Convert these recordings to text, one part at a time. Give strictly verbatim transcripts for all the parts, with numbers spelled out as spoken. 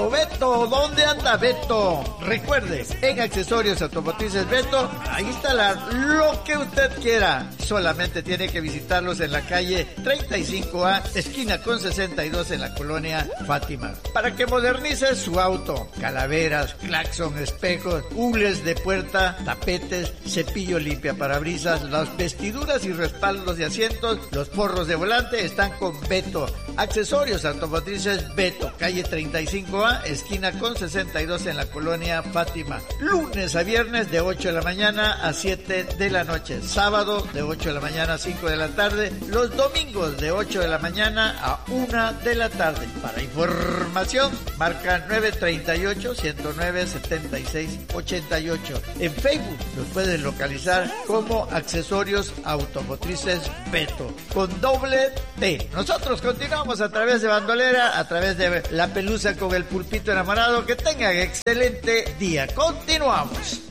Beto, Beto, ¿dónde anda Beto? Recuerde, en Accesorios Automotrices Beto, a instalar lo que usted quiera. Solamente tiene que visitarlos en la calle treinta y cinco A, esquina con sesenta y dos en la colonia Fátima. Para que modernice su auto, calaveras, claxon, espejos, hules de puerta, tapetes, cepillo limpia parabrisas, las vestiduras y respaldos de asientos, los forros de volante están con Beto. Accesorios Automotrices Beto, calle treinta y cinco A, esquina con sesenta y dos en la colonia Fátima. Lunes a viernes de ocho de la mañana a siete de la noche. Sábado de ocho de la mañana a cinco de la tarde. Los domingos de ocho de la mañana a una de la tarde. Para información, marca nueve tres ocho, uno cero nueve, siete seis ocho ocho. En Facebook los puedes localizar como Accesorios Automotrices Beto, con doble T. Nosotros continuamos a través de Bandolera, a través de La Pelusa con el Pulpito Enamorado. Que tengan excelente día. Continuamos.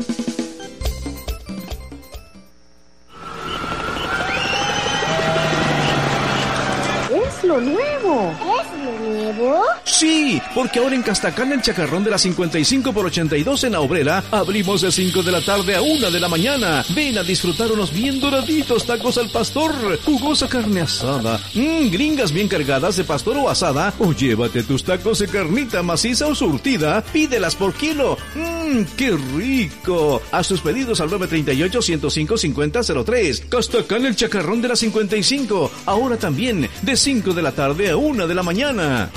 Es lo nuevo. ¿Es lo nuevo? Sí, porque ahora en Castacán, el Chacarrón de la cincuenta y cinco por ochenta y dos en La Obrera, abrimos de cinco de la tarde a una de la mañana. Ven a disfrutar unos bien doraditos tacos al pastor, jugosa carne asada, mmm, gringas bien cargadas de pastor o asada, o llévate tus tacos de carnita maciza o surtida, pídelas por kilo. Mmm, qué rico. Haz tus pedidos al nueve tres ocho, uno cero cinco, cinco cero cero tres. Castacán, el Chacarrón de la cincuenta y cinco, ahora también de cinco de la tarde a una de la mañana.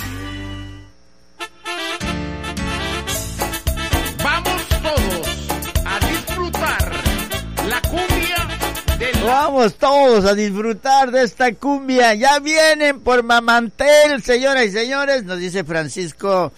Vamos todos a disfrutar la cumbia de la... Vamos todos a disfrutar de esta cumbia. Ya vienen por Mamantel, señoras y señores, nos dice Francisco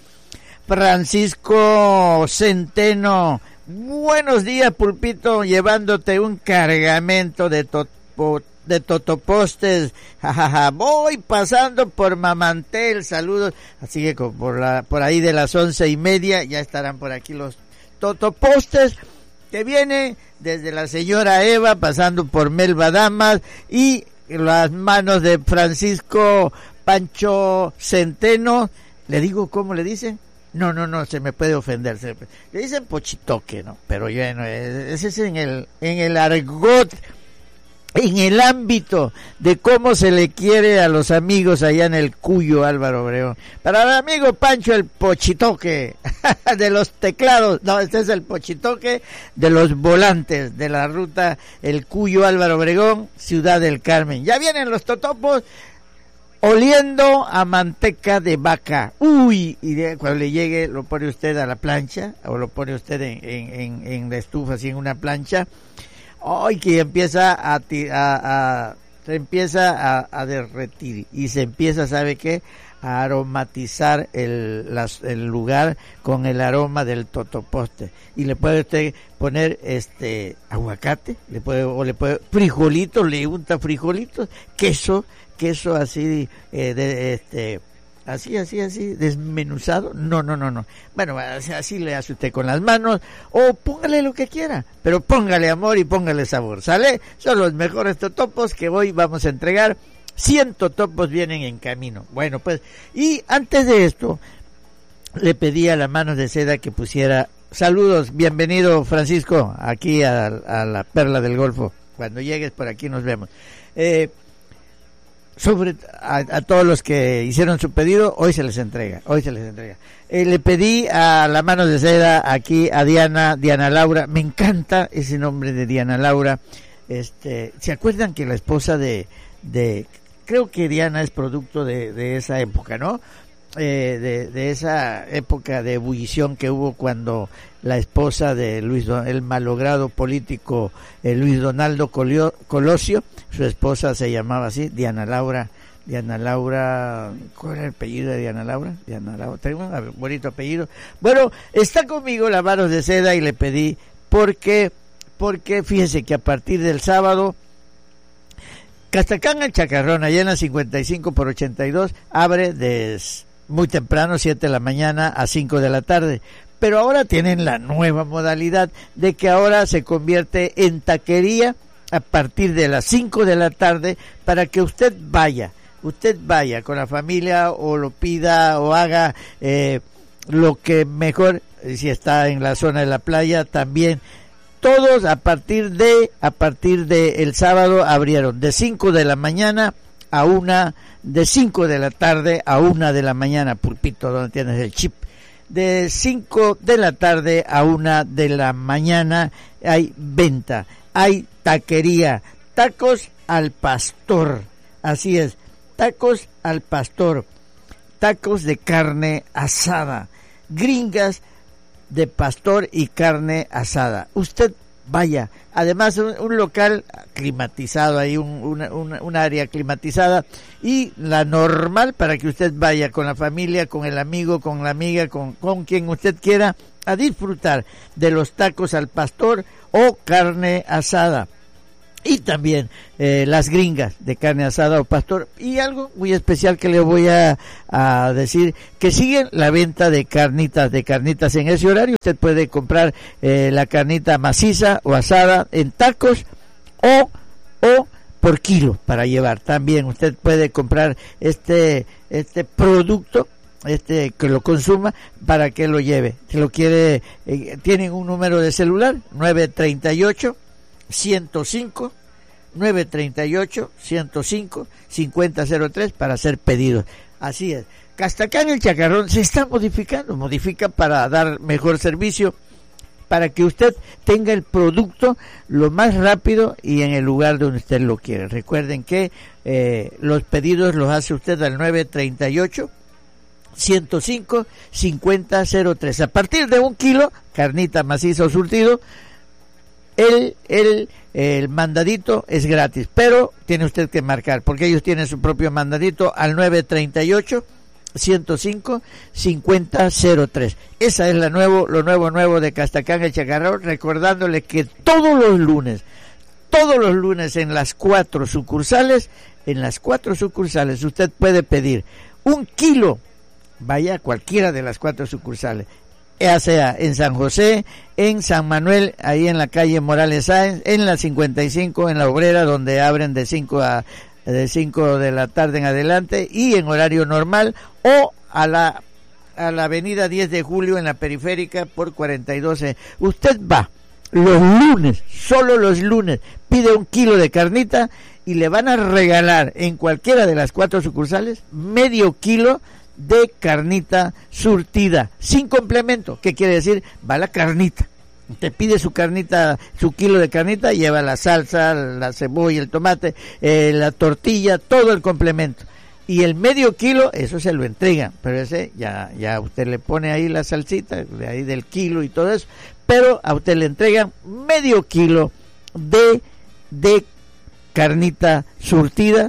Francisco Centeno. Buenos días, Pulpito, llevándote un cargamento de topo de totopostes, jajaja, voy pasando por Mamantel, saludos, así que por la, por ahí de las once y media ya estarán por aquí los totopostes, que viene desde la señora Eva, pasando por Melba Damas, y las manos de Francisco Pancho Centeno. Le digo, ¿cómo le dicen? No, no, no, se me puede ofender, se me, le dicen pochitoque, ¿no? Pero ya no, ese es en el, en el argot, en el ámbito de cómo se le quiere a los amigos allá en el Cuyo, Álvaro Obregón. Para el amigo Pancho, el pochitoque de los teclados, no, este es el pochitoque de los volantes de la ruta el Cuyo, Álvaro Obregón, Ciudad del Carmen. Ya vienen los totopos oliendo a manteca de vaca. Uy, y de, cuando le llegue lo pone usted a la plancha, o lo pone usted en, en, en, en la estufa, así en una plancha. Ay, que empieza a, a, a se empieza a, a derretir y se empieza, ¿sabe qué? A aromatizar el, las, el lugar con el aroma del totoposte. Y le puede usted poner este aguacate, le puede, o le puede, frijolitos, le unta frijolitos, queso, queso así, eh, de, este, así, así, así, desmenuzado. No, no, no, no. Bueno, así, así le hace usted con las manos, o póngale lo que quiera, pero póngale amor y póngale sabor, ¿sale? Son los mejores totopos que hoy vamos a entregar. cien totopos vienen en camino. Bueno, pues, y antes de esto, le pedí a la Manos de Seda que pusiera saludos. Bienvenido, Francisco, aquí a, a la Perla del Golfo. Cuando llegues por aquí nos vemos. Eh, sobre a, a todos los que hicieron su pedido, hoy se les entrega, hoy se les entrega. Eh, le pedí a la Manos de Seda aquí a Diana, Diana Laura, me encanta ese nombre de Diana Laura. Este, ¿se acuerdan que la esposa de, de creo que Diana es producto de, de esa época, ¿no? Eh, de, de esa época de ebullición que hubo cuando la esposa de Luis, el malogrado político eh, Luis Donaldo Colio, Colosio, su esposa se llamaba así, Diana Laura, Diana Laura, ¿cuál era el apellido de Diana Laura? Diana Laura, tengo un bonito apellido. Bueno, está conmigo la Manos de Seda y le pedí porque, porque fíjese que a partir del sábado, Castacán el Chacarrón, allá en la cincuenta y cinco por ochenta y dos, abre de muy temprano, siete de la mañana a cinco de la tarde. Pero ahora tienen la nueva modalidad de que ahora se convierte en taquería a partir de las cinco de la tarde para que usted vaya, usted vaya con la familia o lo pida o haga eh, lo que mejor, si está en la zona de la playa, también todos a partir de a partir de el sábado abrieron de cinco de la mañana a una, de cinco de la tarde a una de la mañana, Pulpito, donde tienes el chip. De cinco de la tarde a una de la mañana hay venta, hay taquería, tacos al pastor, así es, tacos al pastor, tacos de carne asada, gringas de pastor y carne asada. Usted vaya, además un, un local climatizado, hay un, una, una, un área climatizada y la normal para que usted vaya con la familia, con el amigo, con la amiga, con, con quien usted quiera a disfrutar de los tacos al pastor o carne asada. Y también eh, las gringas de carne asada o pastor. Y algo muy especial que le voy a, a decir, que siguen la venta de carnitas, de carnitas en ese horario. Usted puede comprar eh, la carnita maciza o asada en tacos o, o por kilo para llevar. También usted puede comprar este, este producto, este que lo consuma para que lo lleve. Si lo quiere, eh, tienen un número de celular, nueve treinta y ocho ciento cinco, nueve treinta y ocho ciento cinco, cincuenta cero tres para hacer pedidos. Así es. Castacán el Chacarrón se está modificando, modifica para dar mejor servicio, para que usted tenga el producto lo más rápido y en el lugar donde usted lo quiere. Recuerden que eh, los pedidos los hace usted al nueve treinta y ocho ciento cinco, cincuenta cero tres. A partir de un kilo, carnita maciza o surtido, El, el, el mandadito es gratis, pero tiene usted que marcar, porque ellos tienen su propio mandadito al nueve treinta y ocho ciento cinco, cincuenta cero tres. Esa es la nuevo, lo nuevo nuevo de Castacán el Chacarrón, recordándole que todos los lunes, todos los lunes en las cuatro sucursales, en las cuatro sucursales usted puede pedir un kilo, vaya a cualquiera de las cuatro sucursales, ya sea en San José, en San Manuel, ahí en la calle Morales Sáenz, en la cincuenta y cinco, en la Obrera, donde abren de cinco a de cinco de la tarde en adelante y en horario normal, o a la a la avenida diez de julio en la periférica por cuarenta y dos. Usted va los lunes, solo los lunes, pide un kilo de carnita y le van a regalar en cualquiera de las cuatro sucursales medio kilo de carnita surtida, sin complemento. ¿Qué quiere decir? Va la carnita. Te pide su carnita, su kilo de carnita, lleva la salsa, la cebolla, el tomate, eh, la tortilla, todo el complemento. Y el medio kilo, eso se lo entrega, pero ese ya, ya usted le pone ahí la salsita, de ahí del kilo y todo eso, pero a usted le entregan medio kilo de, de carnita surtida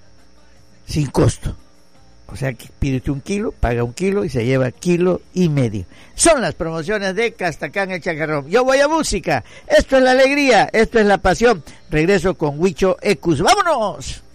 sin costo. O sea que pide un kilo, paga un kilo y se lleva kilo y medio. Son las promociones de Castacán el Chacarrón. Yo voy a música. Esto es la alegría, esto es la pasión. Regreso con Huicho Ecus. ¡Vámonos!